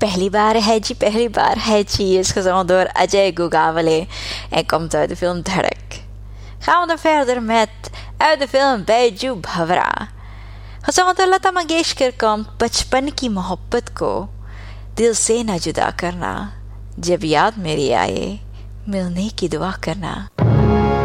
pehli baar hai ji is gezongen door Ajay Gugawale en komt uit de film Dhadak. Gaan we dan verder met uit de film Baiju Bhavra. gezongen door Lata Mangeshkar komt बचपन की मोहब्बत को दिल से न जुदा करना, जब याद मेरी आए मिलने की दुआ करना.